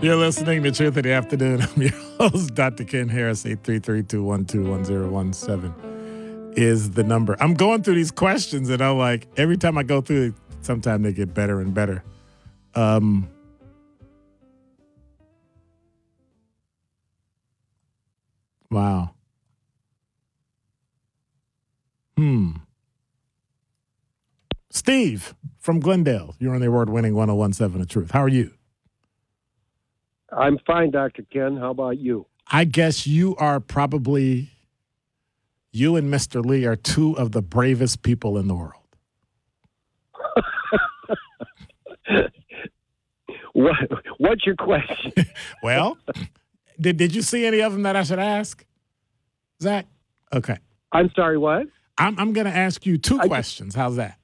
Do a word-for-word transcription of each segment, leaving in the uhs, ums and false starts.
You're listening to Truth in the Afternoon. I'm your host, Doctor Ken Harris. eight three three, two one two, one zero one seven is the number. I'm going through these questions, and I'm like, every time I go through it, sometimes they get better and better. Um, wow. Hmm. Steve from Glendale, you're on the award-winning one oh one point seven The Truth. How are you? I'm fine, Doctor Ken. How about you? I guess you are probably, you and Mister Lee are two of the bravest people in the world. what, what's your question? Well, did did you see any of them that I should ask, Zach? Okay. I'm sorry, what? I'm I'm going to ask you two I questions. How's that?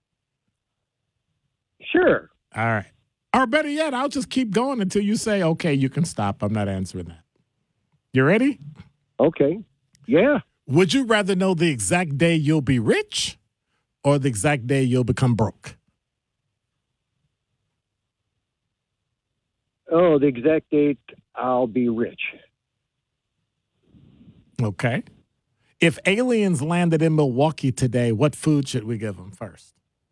Sure. All right. Or better yet, I'll just keep going until you say, okay, you can stop. I'm not answering that. You ready? Okay. Yeah. Would you rather know the exact day you'll be rich or the exact day you'll become broke? Oh, the exact date I'll be rich. Okay. If aliens landed in Milwaukee today, what food should we give them first?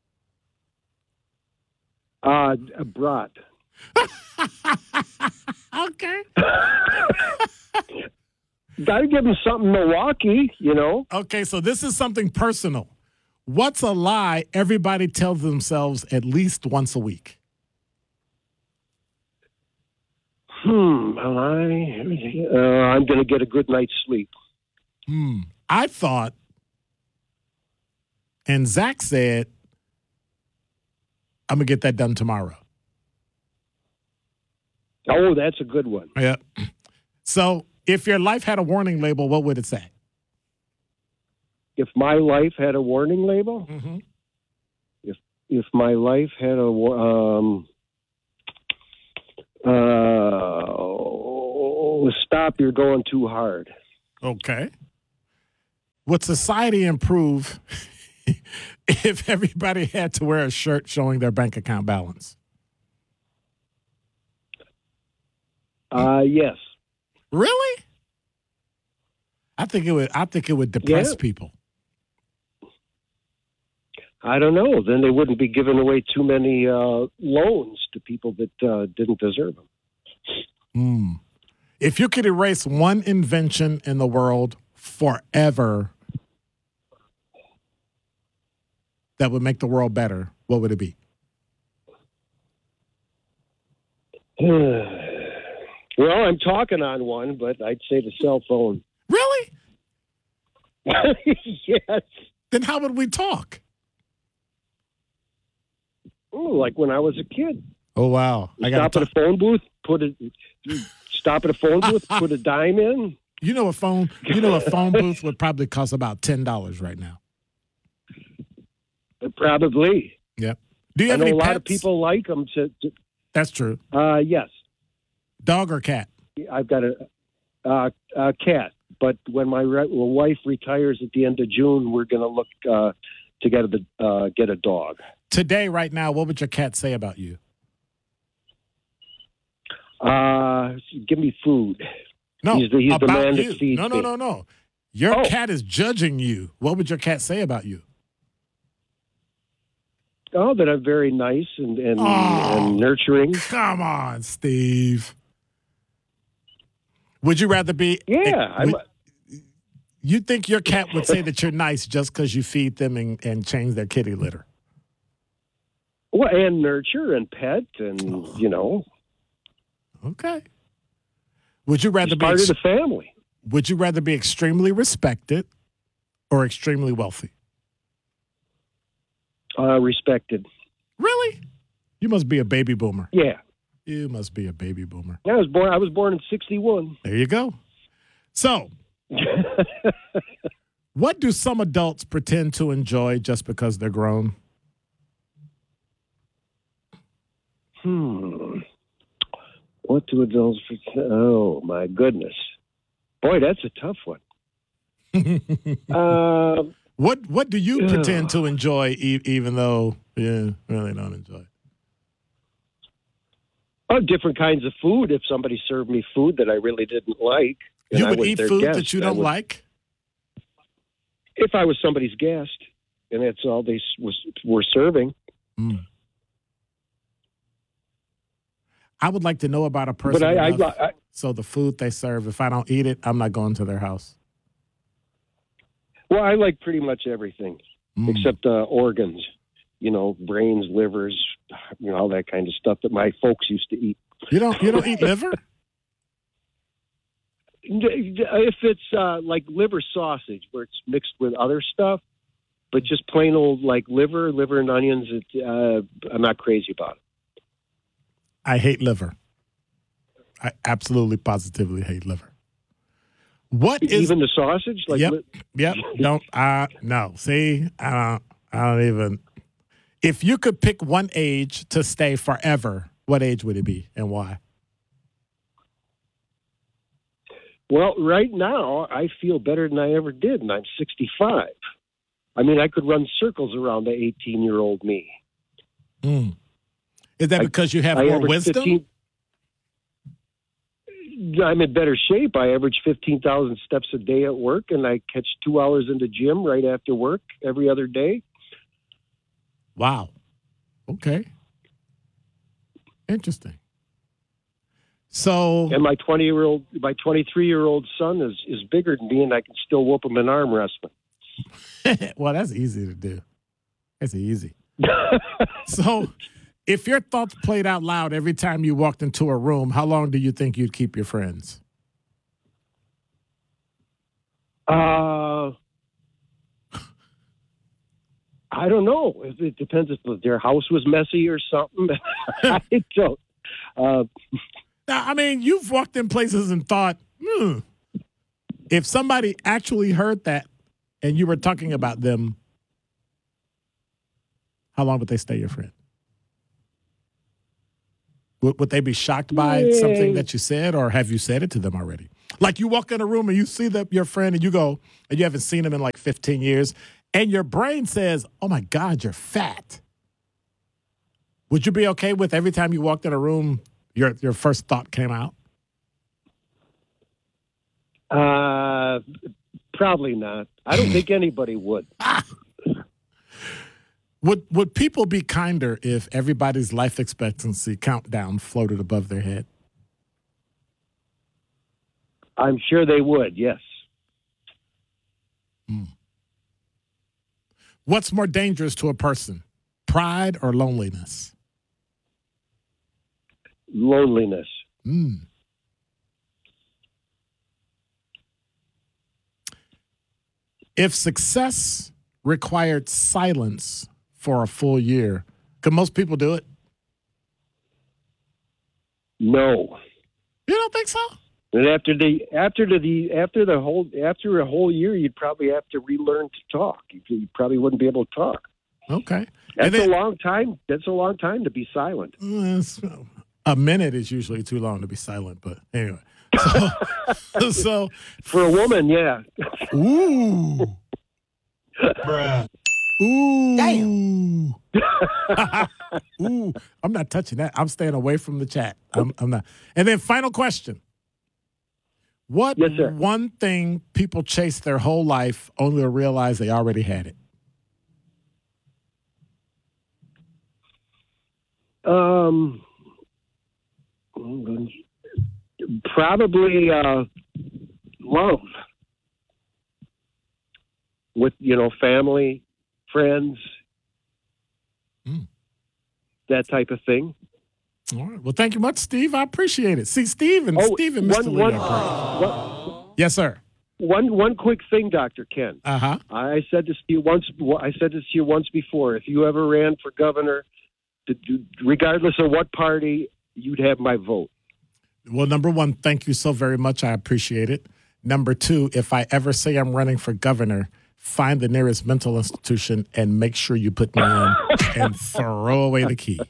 Uh, a brat. Okay. Got to give them something Milwaukee, you know. Okay, so this is something personal. What's a lie everybody tells themselves at least once a week? Hmm. Well, I, uh, I'm going to get a good night's sleep. Hmm. I thought, and Zach said, I'm going to get that done tomorrow. Oh, that's a good one. Yeah. So if your life had a warning label, what would it say? If my life had a warning label, Mm-hmm. if if my life had a wa- um, uh, stop, you're going too hard. Okay. Would society improve if everybody had to wear a shirt showing their bank account balance? Uh, yes. Really? I think it would. I think it would depress Yeah. people. I don't know. Then they wouldn't be giving away too many uh, loans to people that uh, didn't deserve them. Hmm. If you could erase one invention in the world forever that would make the world better, what would it be? Well, I'm talking on one, but I'd say the cell phone. Really? Yes. Then how would we talk? Oh, like when I was a kid. Oh, wow. I got Stop at a phone booth, put a stop at a phone booth, put a dime in. You know a phone. You know a phone booth would probably cost about ten dollars right now. Probably. Yep. Do you I have know any a lot pets? of people like them. To, to, That's true. uh, yes, Dog or cat? I've got a, uh, a cat. But when my re- wife retires at the end of June, we're going to look uh, to get a uh, get a dog. Today, right now, what would your cat say about you? Uh, give me food. No, He's the- he's the about man that you. feeds no, no, me. no, no. Your Oh. cat is judging you. What would your cat say about you? Oh, that I'm very nice and and, Oh. and nurturing. Come on, Steve. Would you rather be? Yeah, I'm, would- you think your cat would say that you're nice just because you feed them and, and change their kitty litter? well, and nurture and pet and you know, Okay. Would you rather it's be? part Ex- of the family. would you rather be extremely respected or extremely wealthy? Uh, respected. Really? You must be a baby boomer. Yeah, You must be a baby boomer. I was born. I was born in sixty-one. There you go. So, what do some adults pretend to enjoy just because they're grown? Hmm. What do adults? Oh my goodness, boy, that's a tough one. uh, What What do you Yeah. pretend to enjoy, e- even though, yeah, really don't enjoy it? Oh, different kinds of food. If somebody served me food that I really didn't like, and You I would was eat their food guest, that you I don't would- like? If I was somebody's guest, and that's all they s- was were serving. Mm. I would like to know about a person. But I, I, enough I, so the food they serve, if I don't eat it, I'm not going to their house. well, I like pretty much everything Mm. except uh, organs. You know, brains, livers, you know, all that kind of stuff that my folks used to eat. You don't you don't eat liver? If it's uh, like liver sausage, where it's mixed with other stuff, but just plain old like liver, liver and onions, it, uh, I'm not crazy about it. I hate liver. I absolutely positively hate liver. What is Even the sausage? Like, Yep. li- Yep. Don't uh no. See, I don't I don't even if you could pick one age to stay forever, what age would it be and why? Well, right now, I feel better than I ever did, and I'm sixty-five. I mean, I could run circles around the eighteen-year-old me. Mm. Is that I- because you have I more average wisdom? fifteen I'm in better shape. I average fifteen thousand steps a day at work, and I catch two hours in the gym right after work every other day. Wow. Okay. Interesting. So And my twenty-year-old, my twenty-three-year-old son is, is bigger than me, and I can still whoop him in arm wrestling. well, that's easy to do. That's easy. So, if your thoughts played out loud every time you walked into a room, how long do you think you'd keep your friends? Uh, I don't know. It, it depends if their house was messy or something. I don't. Uh, Now, I mean, you've walked in places and thought, hmm, if somebody actually heard that and you were talking about them, how long would they stay your friend? Would, would they be shocked by Yeah. something that you said, or have you said it to them already? Like you walk in a room and you see that your friend and you go, and you haven't seen him in like fifteen years, and your brain says, oh my God, you're fat. Would you be okay with every time you walked in a room, your your first thought came out? uh, probably not. I don't think anybody would. Would would people be kinder if everybody's life expectancy countdown floated above their head? I'm sure they would, yes. What's more dangerous to a person, pride or loneliness? Loneliness. Mm. If success required silence for a full year, could most people do it? No. You don't think so? And after the after the, the after the whole after a whole year, you'd probably have to relearn to talk. You, you probably wouldn't be able to talk. Okay. That's And then- a long time. That's a long time to be silent. Mm, it's- a minute is usually too long to be silent, but anyway. So, so For a woman, yeah. ooh. Ooh. Damn. Ooh. I'm not touching that. I'm staying away from the chat. I'm, I'm not. And then final question. What Yes, sir. one thing people chase their whole life only to realize they already had it? Um, probably uh, love with you know family, friends, Mm. that type of thing. All right. Well, thank you much, Steve. I appreciate it. See, Steve and Oh, Steve and Mister one- Lee one- are great. One, Yes, sir. one one quick thing, Doctor Ken. Uh huh. I said this to you once. I said this to you once before. If you ever ran for governor, to, to, regardless of what party, you'd have my vote. Well, number one, thank you so very much. I appreciate it. Number two, if I ever say I'm running for governor, find the nearest mental institution and make sure you put me in and throw away the key.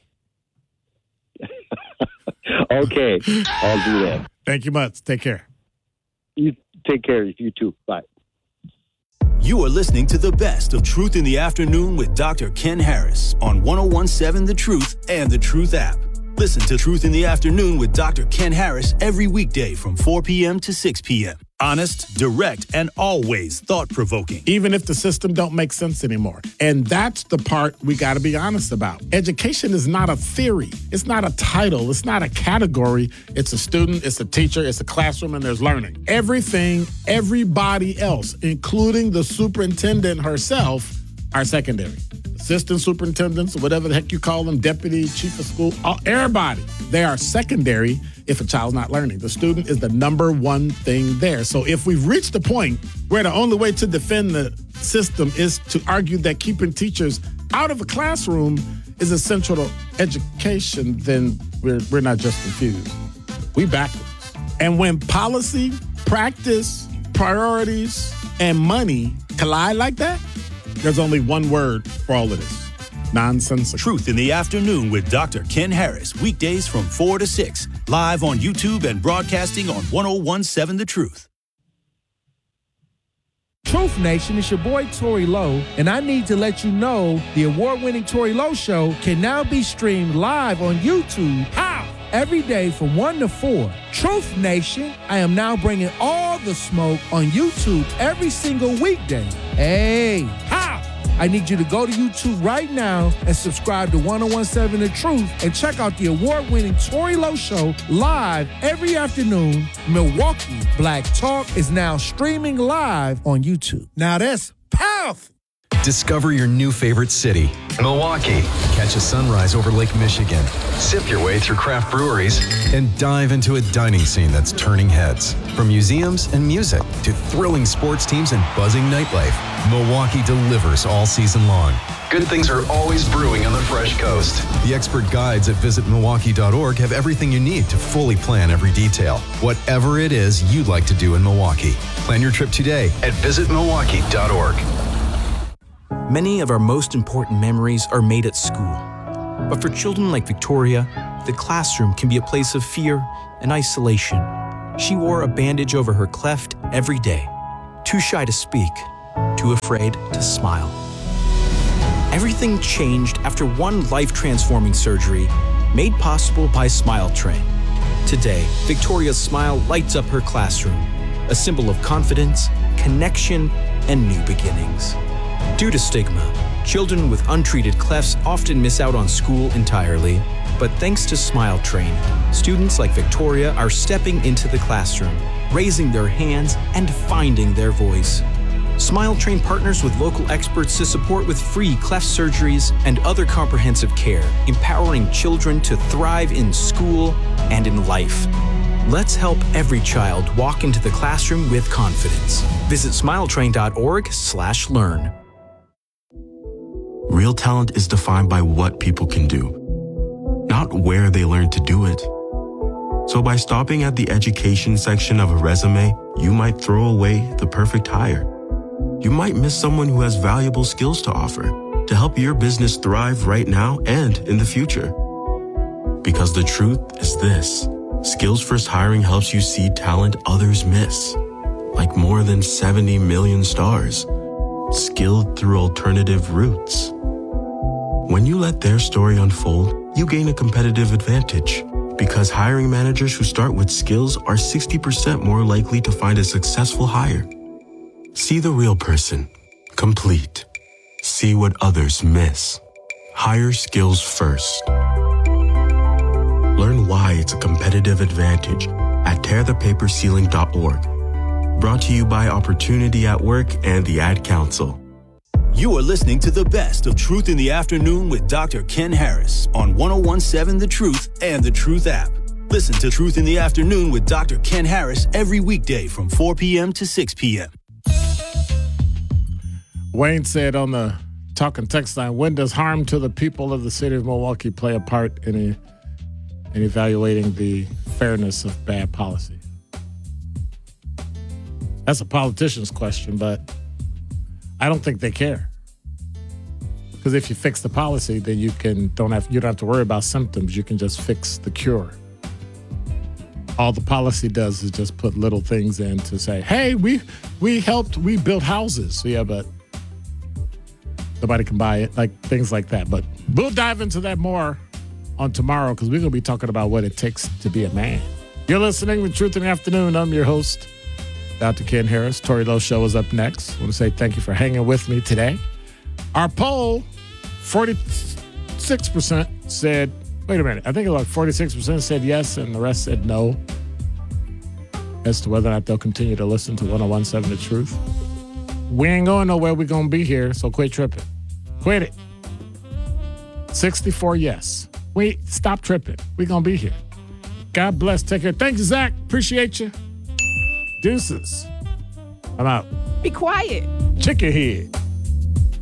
Okay, I'll do that. Thank you much. Take care. You take care. You too. Bye. You are listening to the best of Truth in the Afternoon with Doctor Ken Harris on one oh one point seven The Truth and The Truth app. Listen to Truth in the Afternoon with Doctor Ken Harris every weekday from four p.m. to six p.m. Honest, direct, and always thought-provoking. Even if the system don't make sense anymore. And that's the part we got to be honest about. Education is not a theory. It's not a title. It's not a category. It's a student, it's a teacher, it's a classroom, and there's learning. Everything, everybody else, including the superintendent herself, are secondary. Assistant superintendents, or whatever the heck you call them, deputy, chief of school, all, everybody, they are secondary if a child's not learning. The student is the number one thing there. So if we've reached the point where the only way to defend the system is to argue that keeping teachers out of a classroom is essential to education, then we're, we're not just confused. We backwards. And when policy, practice, priorities, and money collide like that, there's only one word for all of this. Nonsensical. Truth in the Afternoon with Doctor Ken Harris. Weekdays from four to six. Live on YouTube and broadcasting on one oh one point seven The Truth. Truth Nation, it's your boy Tory Lowe, and I need to let you know the award-winning Tory Lowe Show can now be streamed live on YouTube. How? Every day from one to four. Truth Nation, I am now bringing all the smoke on YouTube every single weekday. Hey, how? I need you to go to YouTube right now and subscribe to one oh one point seven The Truth and check out the award-winning Tory Lowe Show live every afternoon. Milwaukee Black Talk is now streaming live on YouTube. Now that's powerful. Discover your new favorite city, Milwaukee. Catch a sunrise over Lake Michigan. Sip your way through craft breweries and dive into a dining scene that's turning heads. From museums and music to thrilling sports teams and buzzing nightlife, Milwaukee delivers all season long. Good things are always brewing on the Fresh Coast. The expert guides at visit milwaukee dot org have everything you need to fully plan every detail. Whatever it is you'd like to do in Milwaukee. Plan your trip today at visit milwaukee dot org. Many of our most important memories are made at school. But for children like Victoria, the classroom can be a place of fear and isolation. She wore a bandage over her cleft every day, too shy to speak, too afraid to smile. Everything changed after one life-transforming surgery made possible by Smile Train. Today, Victoria's smile lights up her classroom, a symbol of confidence, connection, and new beginnings. Due to stigma, children with untreated clefts often miss out on school entirely. But thanks to Smile Train, students like Victoria are stepping into the classroom, raising their hands, and finding their voice. Smile Train partners with local experts to support with free cleft surgeries and other comprehensive care, empowering children to thrive in school and in life. Let's help every child walk into the classroom with confidence. Visit smiletrain dot org slash learn. Real talent is defined by what people can do, not where they learn to do it. So by stopping at the education section of a resume, you might throw away the perfect hire. You might miss someone who has valuable skills to offer to help your business thrive right now and in the future. Because the truth is this, Skills First Hiring helps you see talent others miss, like more than seventy million stars, skilled through alternative routes. When you let their story unfold, you gain a competitive advantage because hiring managers who start with skills are sixty percent more likely to find a successful hire. See the real person, complete. See what others miss. Hire skills first. Learn why it's a competitive advantage at tear the paper ceiling dot org. Brought to you by Opportunity at Work and the Ad Council. You are listening to the best of Truth in the Afternoon with Doctor Ken Harris on one oh one point seven The Truth and The Truth app. Listen to Truth in the Afternoon with Doctor Ken Harris every weekday from four p.m. to six p.m. Wayne said on the Talking Text line, when does harm to the people of the city of Milwaukee play a part in, a, in evaluating the fairness of bad policy? That's a politician's question, but I don't think they care. Because if you fix the policy, then you can don't have you don't have to worry about symptoms. You can just fix the cure. All the policy does is just put little things in to say, hey, we we helped, we built houses. Yeah, but nobody can buy it, like things like that. But we'll dive into that more on tomorrow because we're going to be talking about what it takes to be a man. You're listening to Truth in the Afternoon. I'm your host, Doctor Ken Harris. Tori Lowe Show is up next. I want to say thank you for hanging with me today. Our poll, forty-six percent said, wait a minute, I think it was like forty-six percent said yes and the rest said no as to whether or not they'll continue to listen to one oh one seven The Truth. We ain't going nowhere. We're going to be here, so quit tripping. Quit it. sixty-four yes. Wait, stop tripping. We're going to be here. God bless. Take care. Thanks, Zach. Appreciate you. Deuces. I'm out. Be quiet. Chicken head.